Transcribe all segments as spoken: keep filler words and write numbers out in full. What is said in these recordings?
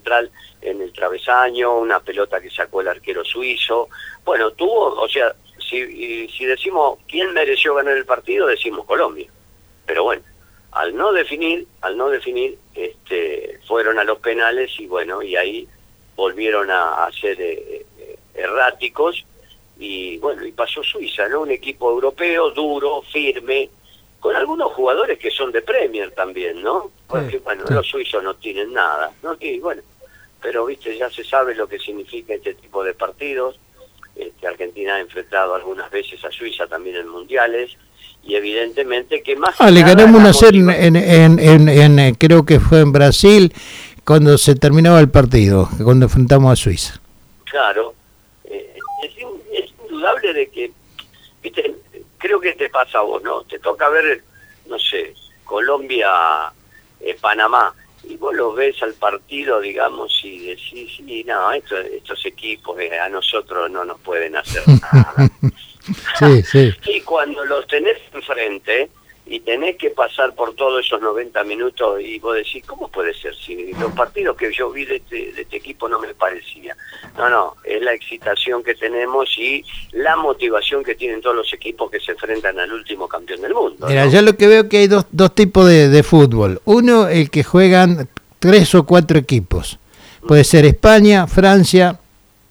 central en el travesaño, una pelota que sacó el arquero suizo. Bueno, tuvo, o sea, si, si decimos quién mereció ganar el partido, decimos Colombia. Pero bueno, al no definir, al no definir, este, fueron a los penales y bueno, y ahí volvieron a, a ser eh, eh, erráticos y bueno, y pasó Suiza, ¿no? Un equipo europeo, duro, firme, con algunos jugadores que son de Premier también, ¿no? Porque, sí, bueno, sí. Los suizos no tienen nada, ¿no? Y bueno, pero viste, ya se sabe lo que significa este tipo de partidos. Este, Argentina ha enfrentado algunas veces a Suiza también en mundiales, y evidentemente que más... Ah, le ganamos una serie en, en, en, en, en, creo que fue en Brasil, cuando se terminaba el partido, cuando enfrentamos a Suiza. Claro, eh, es, es indudable de que, viste, creo que te pasa a vos, ¿no? Te toca ver, no sé, Colombia, eh, Panamá, y vos los ves al partido, digamos, y decís, sí, no, esto, estos equipos eh, a nosotros no nos pueden hacer nada. Sí, sí. Y cuando los tenés enfrente y tenés que pasar por todos esos noventa minutos y vos decís, ¿cómo puede ser? Si los partidos que yo vi de este, de este equipo no me parecía. No, no, es la excitación que tenemos y la motivación que tienen todos los equipos que se enfrentan al último campeón del mundo, ¿no? Mira, yo lo que veo que hay dos, dos tipos de, de fútbol. Uno, el que juegan tres o cuatro equipos. Puede ser España, Francia,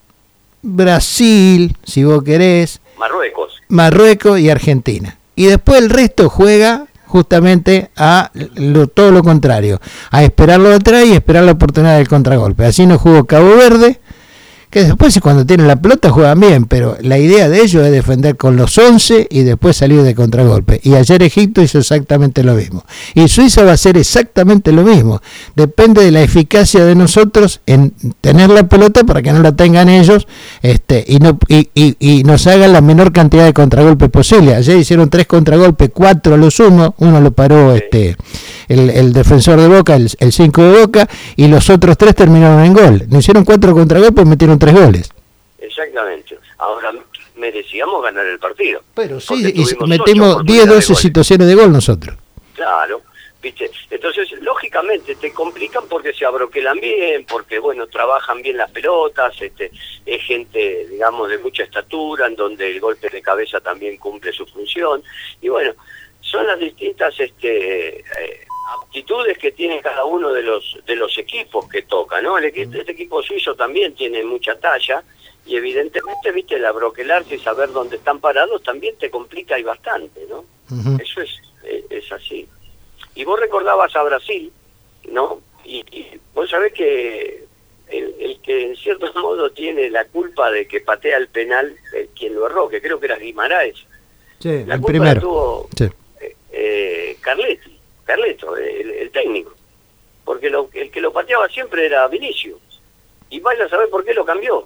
Brasil, si vos querés. Marruecos. Marruecos y Argentina. Y después el resto juega justamente a lo, todo lo contrario, a esperarlo atrás y esperar la oportunidad del contragolpe. Así nos jugó Cabo Verde, que después cuando tienen la pelota juegan bien, pero la idea de ellos es defender con los once y después salir de contragolpe. Y ayer Egipto hizo exactamente lo mismo. Y Suiza va a hacer exactamente lo mismo. Depende de la eficacia de nosotros en tener la pelota para que no la tengan ellos, este, y no y, y, y nos hagan la menor cantidad de contragolpes posible. Ayer hicieron tres contragolpes, cuatro a lo sumo, uno lo paró este el, el defensor de Boca, el, el cinco de Boca, y los otros tres terminaron en gol. Nos hicieron cuatro contragolpes y metieron tres goles. Exactamente. Ahora merecíamos ganar el partido. Pero sí, y metimos diez, doce situaciones de gol nosotros. Claro, ¿viste? Entonces, lógicamente, te complican porque se abroquelan bien, porque, bueno, trabajan bien las pelotas, este, es gente, digamos, de mucha estatura, en donde el golpe de cabeza también cumple su función. Y, bueno, son las distintas este, eh, aptitudes que tiene cada uno de los de los equipos que toca, ¿no? El equipo, este equipo suizo también tiene mucha talla y evidentemente, viste, el abroquelarse y saber dónde están parados también te complica y bastante, ¿no? Uh-huh. Eso es, es, es así. Y vos recordabas a Brasil, ¿no? Y, y vos sabés que el, el que en cierto modo tiene la culpa de que patea el penal, eh, quien lo erró, que creo que era Guimarães. Sí, la el culpa primero. La tuvo sí. eh, eh, Carletti. Carleto, el, el técnico, porque lo, el que lo pateaba siempre era Vinicius, y vaya a saber por qué lo cambió.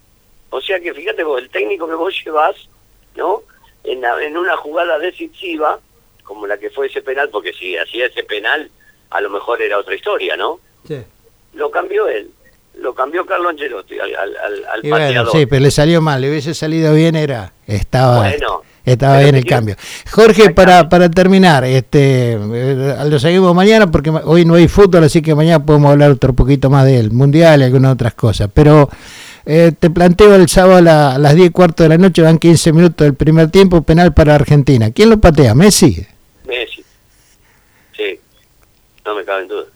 O sea que fíjate vos, el técnico que vos llevás, ¿no? En, la, en una jugada decisiva, como la que fue ese penal, porque si hacía ese penal, a lo mejor era otra historia, ¿no? Sí. Lo cambió él, lo cambió Carlo Ancelotti al, al, al, al y pateador. Bueno, sí, pero le salió mal, le hubiese salido bien, era, estaba... Bueno... Estaba bien el cambio. Jorge, para para terminar, este lo seguimos mañana porque hoy no hay fútbol, así que mañana podemos hablar otro poquito más del Mundial y algunas otras cosas. Pero eh, te planteo el sábado a, la, a las diez y cuarto de la noche, van quince minutos del primer tiempo, penal para Argentina. ¿Quién lo patea? ¿Messi? Messi. Sí, no me cabe en duda.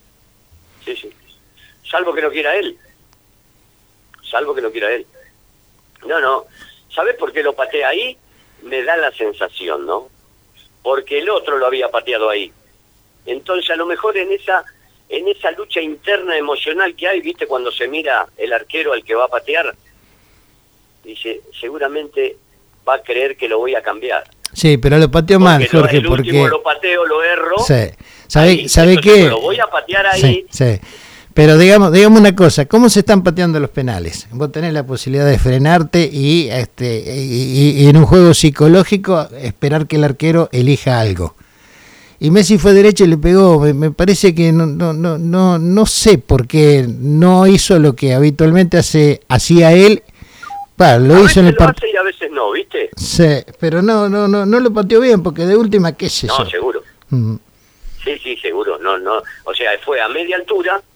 Sí, sí. Salvo que no quiera él. Salvo que no quiera él. No, no. ¿Sabés por qué lo patea ahí? Me da la sensación, ¿no? Porque el otro lo había pateado ahí. Entonces, a lo mejor en esa en esa lucha interna emocional que hay, ¿viste? Cuando se mira el arquero al que va a patear, dice, seguramente va a creer que lo voy a cambiar. Sí, pero lo pateó porque mal, Jorge, el porque... último lo pateo, lo erro. Sí. ¿Sabe, ¿sabe qué? Lo voy a patear ahí. Sí, sí. Pero digamos, digamos una cosa, ¿cómo se están pateando los penales? Vos tenés la posibilidad de frenarte y, este, y, y en un juego psicológico esperar que el arquero elija algo. Y Messi fue derecho y le pegó. Me, me parece que no, no, no, no, no sé por qué no hizo lo que habitualmente hace, hacía él. Bah, lo a hizo en el partido. A veces lo hace y a veces no, ¿viste? Sí, pero no, no, no, no lo pateó bien porque de última, ¿qué es eso? No, seguro. Mm. Sí, sí, seguro. No, no. O sea, fue a media altura.